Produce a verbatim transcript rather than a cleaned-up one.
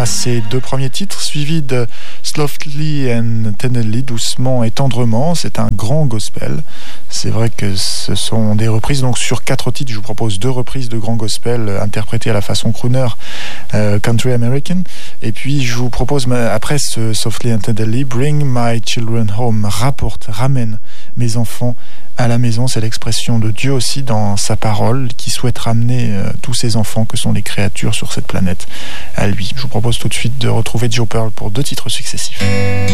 Voilà ces deux premiers titres, suivis de Softly and Tenderly, doucement et tendrement. C'est un grand gospel. C'est vrai que ce sont des reprises. Donc sur quatre titres, je vous propose deux reprises de grand gospel interprétées à la façon crooner euh, country American. Et puis je vous propose après ce Softly and Tenderly, Bring My Children Home, rapporte, ramène mes enfants à la maison. C'est l'expression de Dieu aussi dans sa parole, qui souhaite ramener euh, tous ces enfants que sont les créatures sur cette planète à lui. Je vous propose tout de suite de retrouver Joe Pearl pour deux titres successifs.